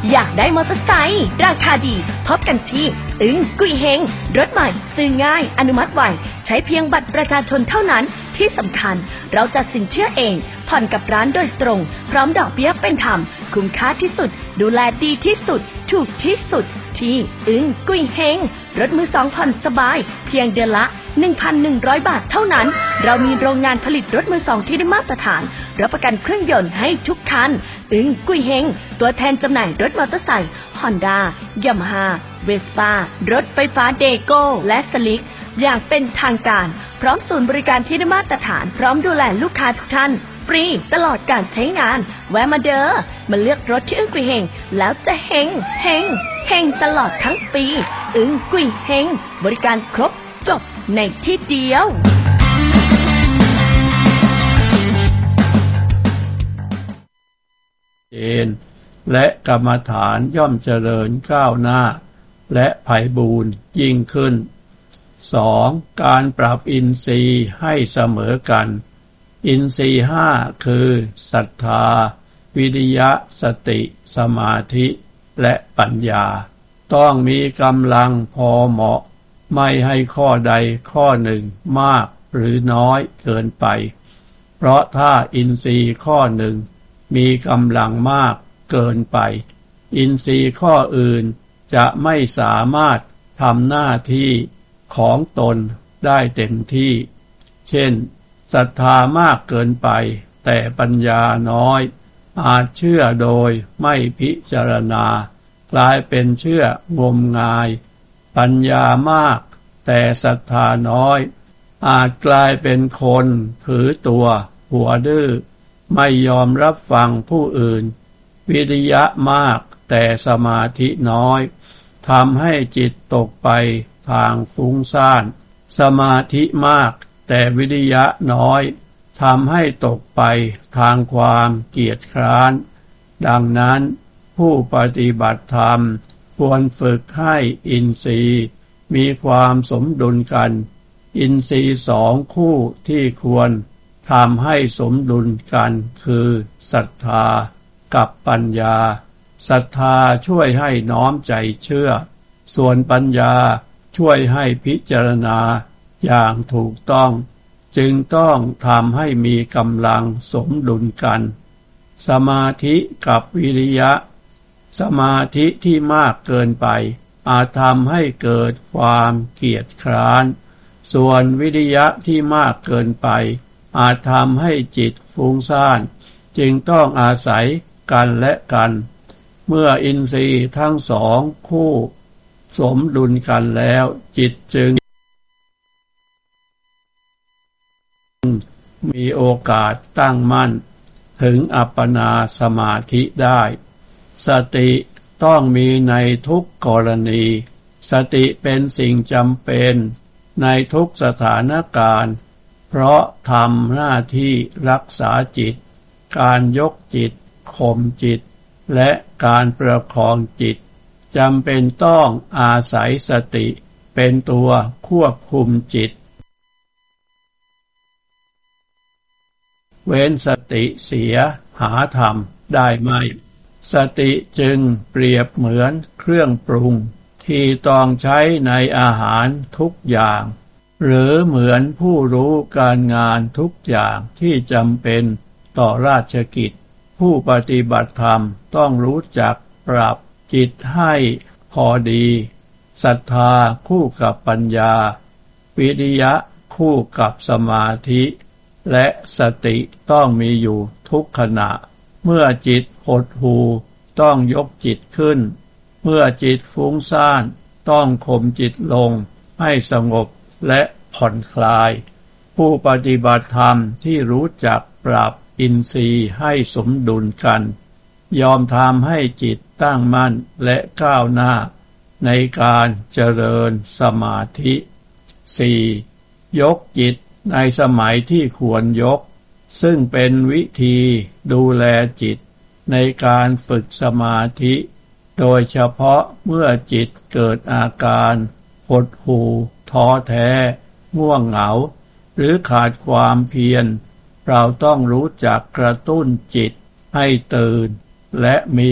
อยากได้มอเตอร์ไซค์ราคาดีพบกันที่อึ้งกุยเฮงรถใหม่ซื้อง่ายอนุมัติไวใช้เพียงบัตรประชาชนเท่านั้นที่สำคัญเราจัดสินเชื่อเองผ่อนกับร้านโดยตรงพร้อมดอกเบี้ยเป็นธรรมคุ้มค่าที่สุดดูแลดีที่สุดถูกที่สุดที่อึ้งกุยเฮงรถมือสองผ่อนสบายเพียงเดือนละ 1,100 บาทเท่านั้นเรามีโรงงานผลิตรถมือสองที่ได้มาตรฐานรับประกันเครื่องยนต์ให้ทุกคันอึ้งกุยเฮงตัวแทนจำหน่ายรถมอเตอร์ไซค์ฮอนด้ายามาฮ่าเวสป้ารถไฟฟ้าเดโก้และสลิกอย่างเป็นทางการพร้อมศูนย์บริการที่ได้มาตรฐานพร้อมดูแลลูกค้าทุกท่านฟรีตลอดการใช้งานแวะมาเด้อมาเลือกรถที่อึ้งกุยเฮงแล้วจะเฮงเฮงเฮงตลอดทั้งปีอึ้งกุยเฮงบริการครบจบในที่เดียวและกรรมฐานย่อมเจริญก้าวหน้าและไพบูรย์ยิ่งขึ้น 2. การปรับอินทรีย์ให้เสมอกันอินทรีย์5คือศรัทธาวิริยะสติสมาธิและปัญญาต้องมีกำลังพอเหมาะไม่ให้ข้อใดข้อหนึ่งมากหรือน้อยเกินไปเพราะถ้าอินทรีย์ข้อหนึ่งมีกำลังมากเกินไปอินทรีย์ข้ออื่นจะไม่สามารถทำหน้าที่ของตนได้เต็มที่เช่นศรัทธามากเกินไปแต่ปัญญาน้อยอาจเชื่อโดยไม่พิจารณากลายเป็นเชื่องมงายปัญญามากแต่ศรัทธาน้อยอาจกลายเป็นคนถือตัวหัวดื้อไม่ยอมรับฟังผู้อื่นวิริยะมากแต่สมาธิน้อยทำให้จิตตกไปทางฟุ้งซ่านสมาธิมากแต่วิริยะน้อยทำให้ตกไปทางความเกียจคร้านดังนั้นผู้ปฏิบัติธรรมควรฝึกให้อินทรีย์มีความสมดุลกันอินทรีย์2คู่ที่ควรทำให้สมดุลกันคือศรัทธากับปัญญาศรัทธาช่วยให้น้อมใจเชื่อส่วนปัญญาช่วยให้พิจารณาอย่างถูกต้องจึงต้องทำให้มีกำลังสมดุลกันสมาธิกับวิริยะสมาธิที่มากเกินไปอาจทำให้เกิดความเกียจคร้านส่วนวิริยะที่มากเกินไปอาจทำให้จิตฟุ้งซ่านจึงต้องอาศัยกันและกันเมื่ออินทรีย์ทั้งสองคู่สมดุลกันแล้วจิตจึงมีโอกาสตั้งมั่นถึงอัปปนาสมาธิได้สติต้องมีในทุกกรณีสติเป็นสิ่งจำเป็นในทุกสถานการณ์เพราะทำหน้าที่รักษาจิตการยกจิตข่มจิตและการประคองจิตจำเป็นต้องอาศัยสติเป็นตัวควบคุมจิตเว้นสติเสียหาธรรมได้ไม่สติจึงเปรียบเหมือนเครื่องปรุงที่ต้องใช้ในอาหารทุกอย่างหรือเหมือนผู้รู้การงานทุกอย่างที่จำเป็นต่อราชกิจผู้ปฏิบัติธรรมต้องรู้จักปรับจิตให้พอดีศรัทธาคู่กับปัญญาวิริยะคู่กับสมาธิและสติต้องมีอยู่ทุกขณะเมื่อจิตหดหู่ต้องยกจิตขึ้นเมื่อจิตฟุ้งซ่านต้องข่มจิตลงให้สงบและผ่อนคลายผู้ปฏิบัติธรรมที่รู้จักปรับอินทรีย์ให้สมดุลกันยอมทำให้จิตตั้งมั่นและก้าวหน้าในการเจริญสมาธิ 4. ยกจิตในสมัยที่ควรยกซึ่งเป็นวิธีดูแลจิตในการฝึกสมาธิโดยเฉพาะเมื่อจิตเกิดอาการหดหู่ท้อแท้ง่วงเหงาหรือขาดความเพียรเราต้องรู้จักกระตุ้นจิตให้ตื่นและมี